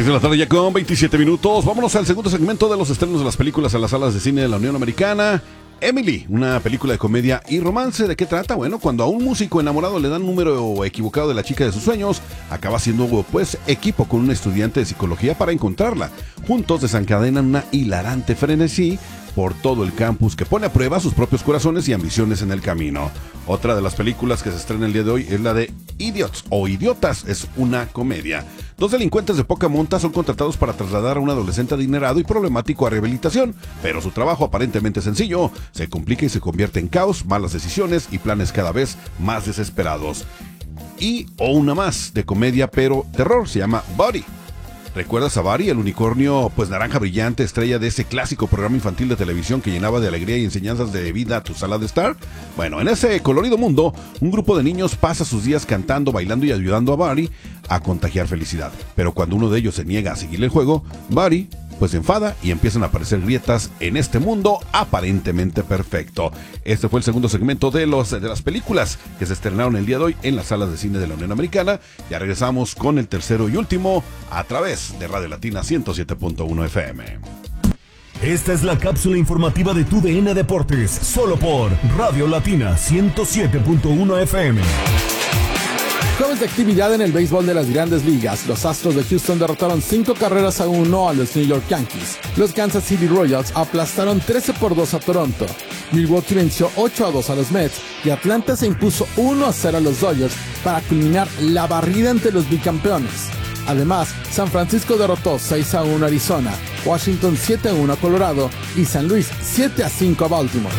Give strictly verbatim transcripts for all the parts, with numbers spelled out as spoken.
seis de la tarde ya con veintisiete minutos. Vámonos al segundo segmento de los estrenos de las películas a las salas de cine de la Unión Americana. Emily, una película de comedia y romance. ¿De qué trata? Bueno, cuando a un músico enamorado le dan un número equivocado de la chica de sus sueños, acaba siendo pues equipo con un estudiante de psicología para encontrarla. Juntos desencadenan una hilarante frenesí por todo el campus que pone a prueba sus propios corazones y ambiciones en el camino. Otra de las películas que se estrena el día de hoy es la de Idiots o Idiotas. Es una comedia. Dos delincuentes de poca monta son contratados para trasladar a un adolescente adinerado y problemático a rehabilitación, pero su trabajo, aparentemente sencillo, se complica y se convierte en caos, malas decisiones y planes cada vez más desesperados. Y o una más de comedia pero terror, se llama Buddy. ¿Recuerdas a Buddy, el unicornio pues naranja brillante, estrella de ese clásico programa infantil de televisión que llenaba de alegría y enseñanzas de vida a tu sala de estar? Bueno, en ese colorido mundo, un grupo de niños pasa sus días cantando, bailando y ayudando a Buddy a contagiar felicidad. Pero cuando uno de ellos se niega a seguir el juego, Buddy pues se enfada y empiezan a aparecer grietas en este mundo aparentemente perfecto. Este fue el segundo segmento de, los, de las películas que se estrenaron el día de hoy en las salas de cine de la Unión Americana. Ya regresamos con el tercero y último a través de Radio Latina ciento siete punto uno F M. Esta es la cápsula informativa de tu D N Deportes, solo por Radio Latina ciento siete punto uno F M. Jueves de actividad en el béisbol de las Grandes Ligas. Los Astros de Houston derrotaron cinco carreras a uno a los New York Yankees. Los Kansas City Royals aplastaron trece por dos a Toronto. Milwaukee venció ocho a dos a los Mets y Atlanta se impuso uno a cero a los Dodgers para culminar la barrida ante los bicampeones. Además, San Francisco derrotó seis a uno a Arizona, Washington siete a uno a Colorado y San Luis siete a cinco a Baltimore.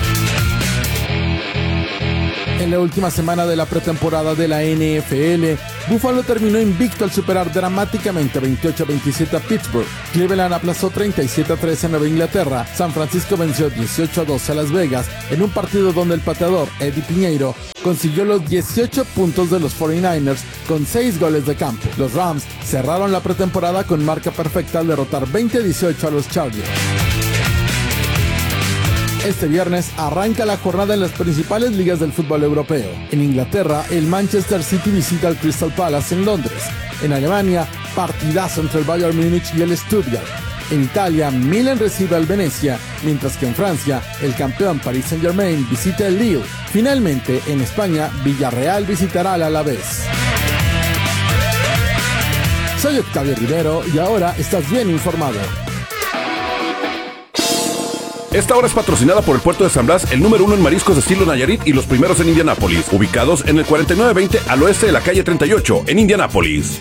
En la última semana de la pretemporada de la N F L, Buffalo terminó invicto al superar dramáticamente veintiocho a veintisiete a Pittsburgh. Cleveland aplazó treinta y siete a tres a Nueva Inglaterra. San Francisco venció dieciocho a doce a Las Vegas en un partido donde el pateador Eddie Piñeiro consiguió los dieciocho puntos de los cuarenta y nueve ers con seis goles de campo. Los Rams cerraron la pretemporada con marca perfecta al derrotar veinte a dieciocho a los Chargers. Este viernes arranca la jornada en las principales ligas del fútbol europeo. En Inglaterra, el Manchester City visita al Crystal Palace en Londres. En Alemania, partidazo entre el Bayern Múnich y el Stuttgart. En Italia, Milan recibe al Venecia, mientras que en Francia, el campeón Paris Saint-Germain visita el Lille. Finalmente, en España, Villarreal visitará al Alavés. Soy Octavio Rivero y ahora estás bien informado. Esta hora es patrocinada por el Puerto de San Blas, el número uno en mariscos de estilo Nayarit y los primeros en Indianápolis, ubicados en el cuarenta y nueve veinte al oeste de la calle treinta y ocho, en Indianápolis.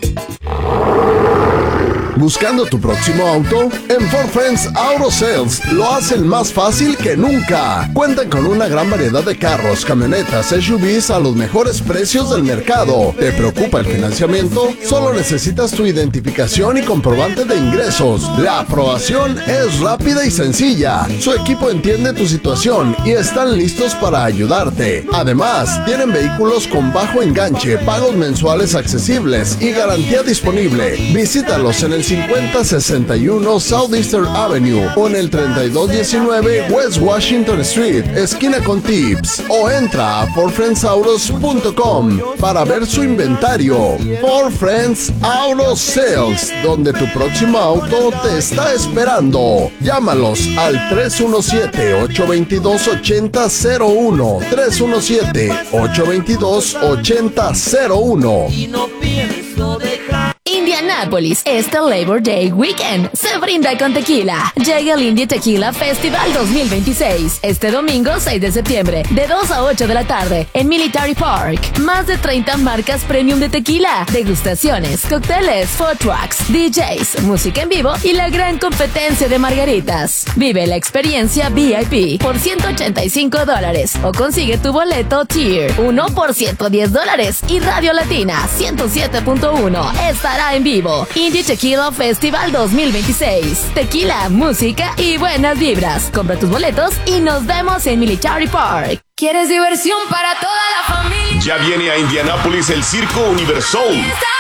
¿Buscando tu próximo auto? En Ford Friends Auto Sales lo hacen más fácil que nunca. Cuentan con una gran variedad de carros, camionetas, S U Vs a los mejores precios del mercado. ¿Te preocupa el financiamiento? Solo necesitas tu identificación y comprobante de ingresos. La aprobación es rápida y sencilla. Su equipo entiende tu situación y están listos para ayudarte. Además, tienen vehículos con bajo enganche, pagos mensuales accesibles y garantía disponible. Visítalos en el cincuenta sesenta y uno Southeastern Avenue o en el treinta y dos diecinueve West Washington Street, esquina con Tips, o entra a ford friends autos punto com para ver su inventario. Ford Friends Auto Sales, donde tu próximo auto te está esperando. Llámalos al tres uno siete, ocho dos dos, ocho cero cero uno, tres uno siete, ocho dos dos, ocho cero cero uno. Y no pienso dejar. Indianápolis, este Labor Day Weekend se brinda con tequila. Llega el India Tequila Festival dos mil veintiséis, este domingo seis de septiembre, de dos a ocho de la tarde, en Military Park. Más de treinta marcas premium de tequila, degustaciones, cócteles, food trucks, D Js, música en vivo y la gran competencia de margaritas. Vive la experiencia V I P por ciento ochenta y cinco dólares o consigue tu boleto Tier uno por ciento diez dólares y Radio Latina ciento siete punto uno estará en vivo. Indie Tequila Festival dos mil veintiséis. Tequila, música y buenas vibras. Compra tus boletos y nos vemos en Military Park. ¿Quieres diversión para toda la familia? Ya viene a Indianápolis el Circo Universal.